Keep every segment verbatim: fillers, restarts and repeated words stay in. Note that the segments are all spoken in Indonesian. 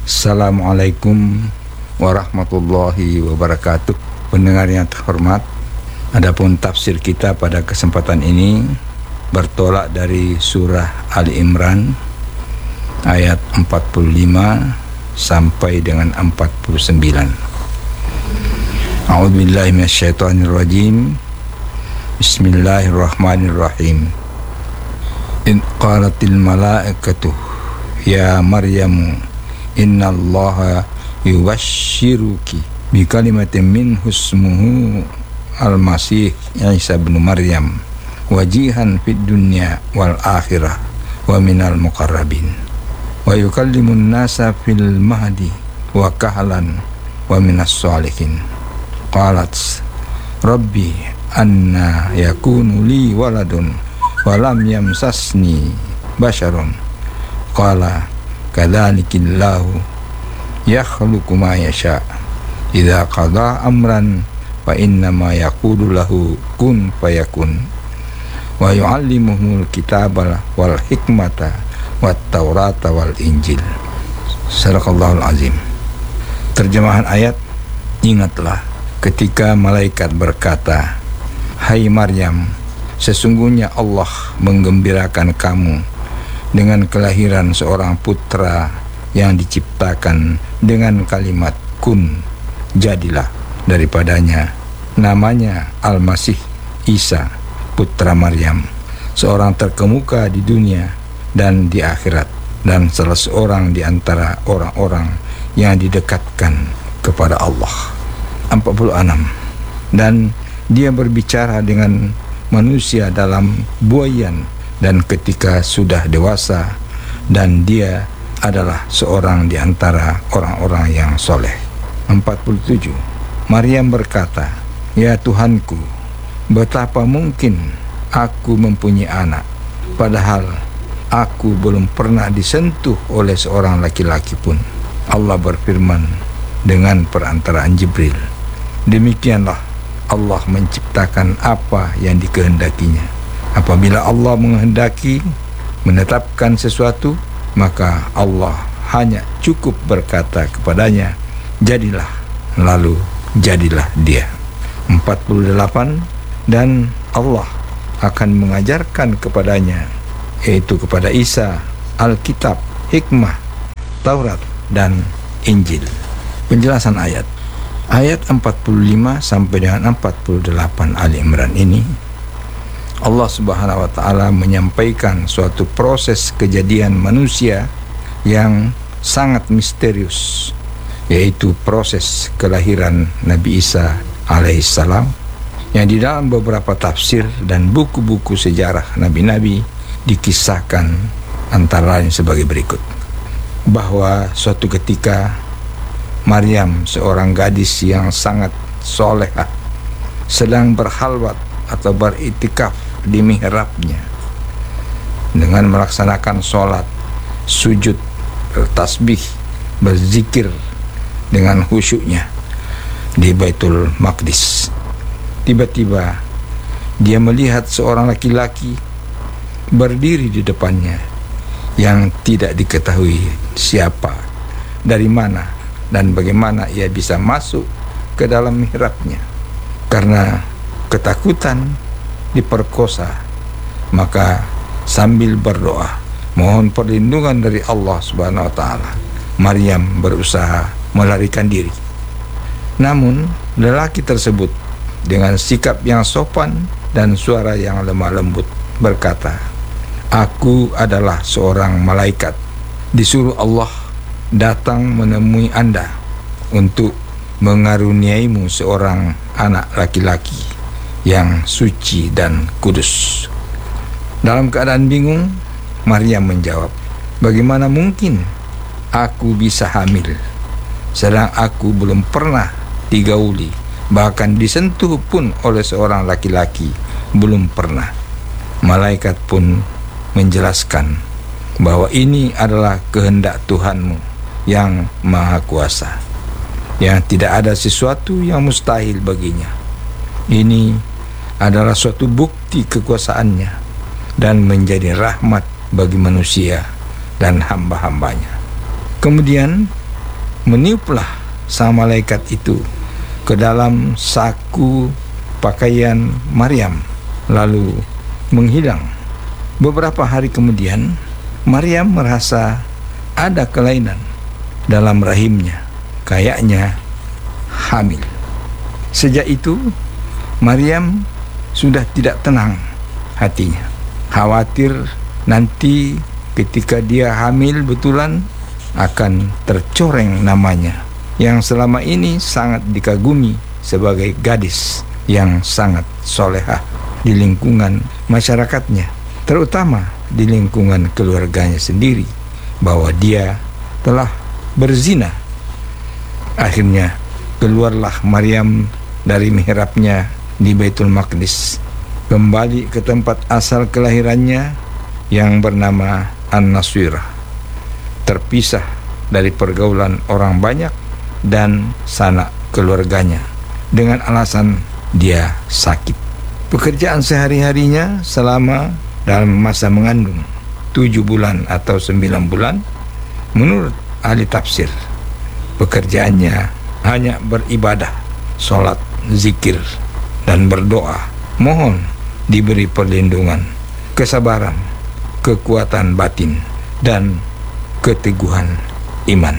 Assalamualaikum warahmatullahi wabarakatuh. Pendengar yang terhormat, adapun tafsir kita pada kesempatan ini bertolak dari surah Ali Imran ayat empat puluh lima sampai dengan empat puluh sembilan. A'udzubillahi minasyaitonirrajim. Bismillahirrahmanirrahim. In qalatil malaikatu ya Maryamu innallaha yubasyshiruki bi kalimatin minhu ismuhu al-masih Isa bin Maryam wajihan fid dunya wal akhirah wa minal muqarrabin wa yukallimun nasa fil mahdi wa kahlan wa minas sholihin. Qalat rabbi anna yakunu li waladun wa lam yamsasni basharun qala kadzalikillahu yakhluqu ma yasha idza qada amran fa innama yaqulu lahu kun fayakun wa yu'allimuhul kitaba wal hikmata wat taurata wal injil. Sadaqallahul azim. Terjemahan ayat: ingatlah ketika malaikat berkata, hai Maryam, sesungguhnya Allah menggembirakan kamu dengan kelahiran seorang putra yang diciptakan dengan kalimat kun, jadilah, daripadanya. Namanya Al-Masih Isa, putra Maryam, seorang terkemuka di dunia dan di akhirat, dan salah seorang di antara orang-orang yang didekatkan kepada Allah. empat puluh enam. Dan dia berbicara dengan manusia dalam buayan, dan ketika sudah dewasa, dan dia adalah seorang di antara orang-orang yang soleh. empat puluh tujuh. Maryam berkata, ya Tuhanku, betapa mungkin aku mempunyai anak, padahal aku belum pernah disentuh oleh seorang laki-laki pun. Allah berfirman dengan perantaraan Jibril, demikianlah Allah menciptakan apa yang dikehendakinya. Apabila Allah menghendaki menetapkan sesuatu, maka Allah hanya cukup berkata kepadanya, jadilah, lalu jadilah dia. empat puluh delapan. Dan Allah akan mengajarkan kepadanya, yaitu kepada Isa, Alkitab, hikmah, Taurat, dan Injil. Penjelasan ayat Ayat empat puluh lima sampai dengan empat puluh delapan Ali Imran ini, Allah Subhanahu wa Ta'ala menyampaikan suatu proses kejadian manusia yang sangat misterius, yaitu proses kelahiran Nabi Isa alaihissalam, yang di dalam beberapa tafsir dan buku-buku sejarah Nabi-Nabi dikisahkan antara lain sebagai berikut. Bahwa suatu ketika Maryam, seorang gadis yang sangat solehah, sedang berhalwat atau beritikaf di mihrabnya dengan melaksanakan sholat, sujud, bertasbih, berzikir dengan khusyuknya di Baitul Maqdis. Tiba-tiba dia melihat seorang laki-laki berdiri di depannya yang tidak diketahui siapa, dari mana, dan bagaimana ia bisa masuk ke dalam mihrabnya. Karena ketakutan diperkosa, maka sambil berdoa mohon perlindungan dari Allah Subhanahu wa Ta'ala, Maryam berusaha melarikan diri. Namun lelaki tersebut dengan sikap yang sopan dan suara yang lemah lembut berkata, aku adalah seorang malaikat, disuruh Allah datang menemui Anda untuk mengaruniaimu seorang anak laki-laki yang suci dan kudus. Dalam keadaan bingung, Maryam menjawab, bagaimana mungkin aku bisa hamil, sedang aku belum pernah digauli, bahkan disentuh pun oleh seorang laki-laki, belum pernah. Malaikat pun menjelaskan bahwa ini adalah kehendak Tuhanmu yang Maha Kuasa, yang tidak ada sesuatu yang mustahil baginya. Ini adalah suatu bukti kekuasaannya dan menjadi rahmat bagi manusia dan hamba-hambanya. Kemudian meniuplah sang malaikat itu ke dalam saku pakaian Maryam, lalu menghilang. Beberapa hari kemudian, Maryam merasa ada kelainan dalam rahimnya, kayaknya hamil. Sejak itu, Maryam sudah tidak tenang hatinya, khawatir nanti ketika dia hamil betulan akan tercoreng namanya yang selama ini sangat dikagumi sebagai gadis yang sangat solehah di lingkungan masyarakatnya, terutama di lingkungan keluarganya sendiri, bahwa dia telah berzina. Akhirnya keluarlah Maryam dari mihrabnya di Baitul Maqdis, kembali ke tempat asal kelahirannya yang bernama An-Naswirah, terpisah dari pergaulan orang banyak dan sanak keluarganya dengan alasan dia sakit. Pekerjaan sehari-harinya selama dalam masa mengandung tujuh bulan atau sembilan bulan, menurut ahli tafsir, pekerjaannya hanya beribadah, sholat, zikir, dan berdoa, mohon diberi perlindungan, kesabaran, kekuatan batin, dan keteguhan iman.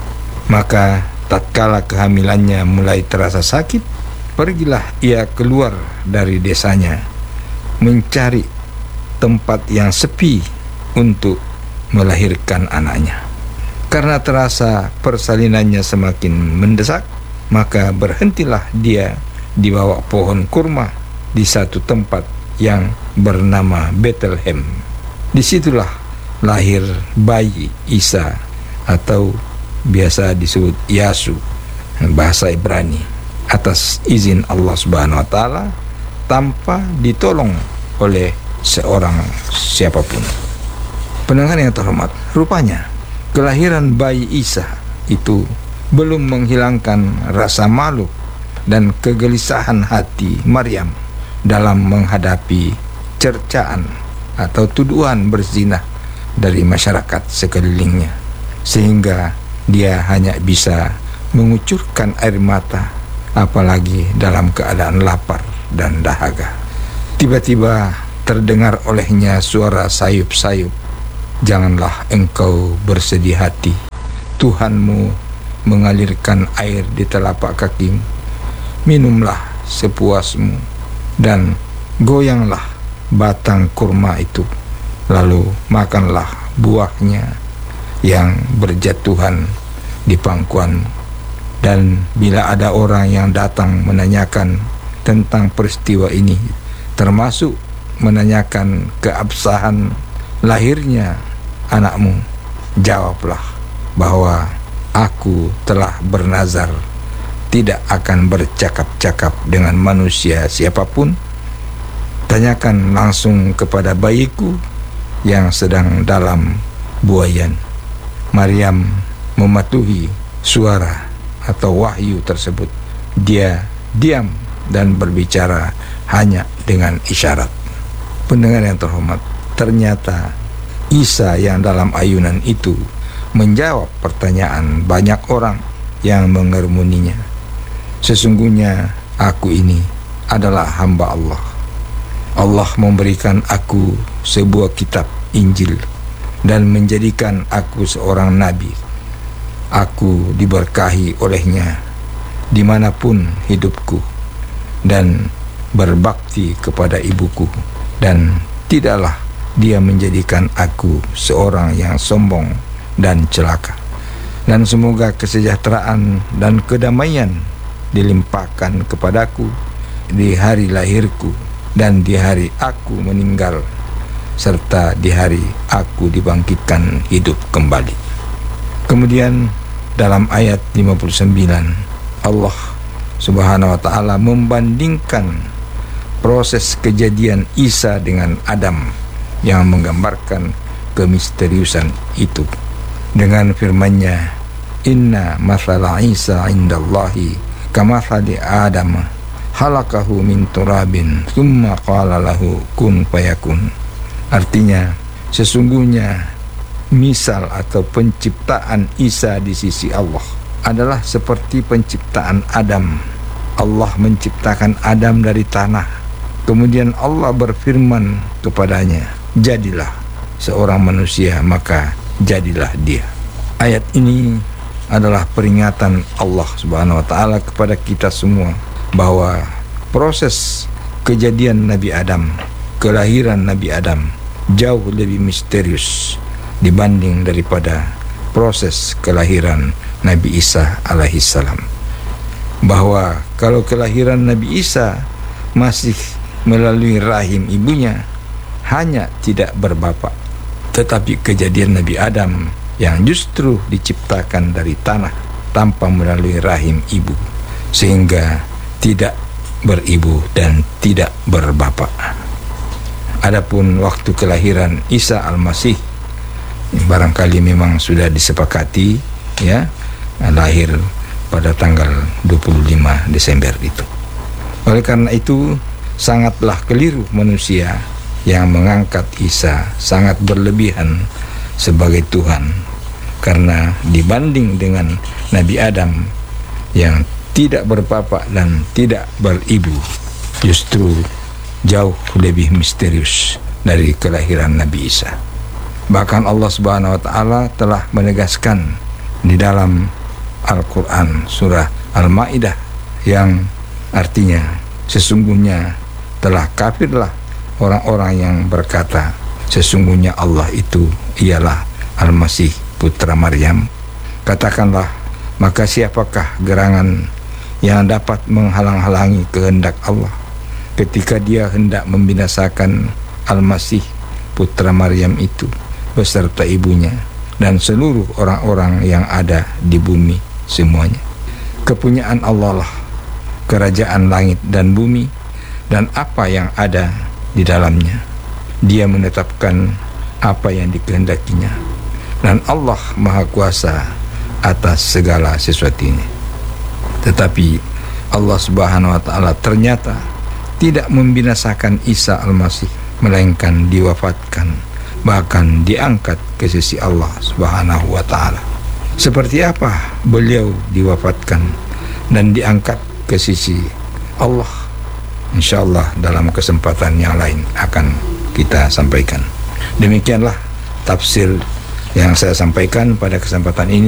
Maka tatkala kehamilannya mulai terasa sakit, pergilah ia keluar dari desanya, mencari tempat yang sepi untuk melahirkan anaknya. Karena terasa persalinannya semakin mendesak, maka berhentilah dia di bawah pohon kurma di satu tempat yang bernama Bethlehem. Disitulah lahir bayi Isa atau biasa disebut Yasu, bahasa Ibrani, atas izin Allah Subhanahu wa taala, tanpa ditolong oleh seorang siapapun. Pendengar yang terhormat, rupanya kelahiran bayi Isa itu belum menghilangkan rasa malu dan kegelisahan hati Maryam dalam menghadapi cercaan atau tuduhan berzina dari masyarakat sekelilingnya, sehingga dia hanya bisa mengucurkan air mata, apalagi dalam keadaan lapar dan dahaga. Tiba-tiba terdengar olehnya suara sayup-sayup, "Janganlah engkau bersedih hati, Tuhanmu mengalirkan air di telapak kakimu. Minumlah sepuasmu dan goyanglah batang kurma itu, lalu makanlah buahnya yang berjatuhan di pangkuanmu. Dan bila ada orang yang datang menanyakan tentang peristiwa ini, termasuk menanyakan keabsahan lahirnya anakmu, jawablah bahwa aku telah bernazar tidak akan bercakap-cakap dengan manusia siapapun. Tanyakan langsung kepada bayiku yang sedang dalam buayan." Maryam mematuhi suara atau wahyu tersebut. Dia diam dan berbicara hanya dengan isyarat. Pendengar yang terhormat, ternyata Isa yang dalam ayunan itu menjawab pertanyaan banyak orang yang mengermuninya. "Sesungguhnya aku ini adalah hamba Allah. Allah memberikan aku sebuah kitab Injil dan menjadikan aku seorang nabi. Aku diberkahi olehnya dimanapun hidupku dan berbakti kepada ibuku, dan tidaklah dia menjadikan aku seorang yang sombong dan celaka. Dan semoga kesejahteraan dan kedamaian dilimpahkan kepadaku di hari lahirku dan di hari aku meninggal, serta di hari aku dibangkitkan hidup kembali." Kemudian dalam ayat lima puluh sembilan, Allah Subhanahu wa taala membandingkan proses kejadian Isa dengan Adam yang menggambarkan kemisteriusan itu dengan firman-Nya, "Inna mathala Isa indallahi kamathali Adam halakahu min turabin thumma qala lahu kun fayakun." Artinya, sesungguhnya misal atau penciptaan Isa di sisi Allah adalah seperti penciptaan Adam. Allah menciptakan Adam dari tanah. Kemudian Allah berfirman kepadanya, jadilah seorang manusia, maka jadilah dia. Ayat ini adalah peringatan Allah Subhanahu wa taala kepada kita semua bahwa proses kejadian Nabi Adam, kelahiran Nabi Adam jauh lebih misterius dibanding daripada proses kelahiran Nabi Isa alaihissalam. Bahwa kalau kelahiran Nabi Isa masih melalui rahim ibunya, hanya tidak berbapak. Tetapi kejadian Nabi Adam yang justru diciptakan dari tanah tanpa melalui rahim ibu, sehingga tidak beribu dan tidak berbapak. Adapun waktu kelahiran Isa Al-Masih, barangkali memang sudah disepakati, ya, lahir pada tanggal dua puluh lima Desember itu. Oleh karena itu sangatlah keliru manusia yang mengangkat Isa sangat berlebihan sebagai Tuhan, karena dibanding dengan Nabi Adam yang tidak berbapak dan tidak beribu, justru jauh lebih misterius dari kelahiran Nabi Isa. Bahkan Allah Subhanahu wa taala telah menegaskan di dalam Al-Quran surah Al-Ma'idah yang artinya sesungguhnya telah kafirlah orang-orang yang berkata sesungguhnya Allah itu ialah Al-Masih putra Maryam. Katakanlah, maka siapakah gerangan yang dapat menghalang-halangi kehendak Allah ketika dia hendak membinasakan Al-Masih putra Maryam itu beserta ibunya dan seluruh orang-orang yang ada di bumi semuanya. Kepunyaan Allah lah kerajaan langit dan bumi dan apa yang ada di dalamnya. Dia menetapkan apa yang dikehendakinya, dan Allah Maha Kuasa atas segala sesuatunya. Tetapi Allah Subhanahu wa taala ternyata tidak membinasakan Isa Al-Masih, melainkan diwafatkan, bahkan diangkat ke sisi Allah Subhanahu wa taala. Seperti apa beliau diwafatkan dan diangkat ke sisi Allah, insyaallah dalam kesempatan yang lain akan kita sampaikan. Demikianlah tafsir yang saya sampaikan pada kesempatan ini.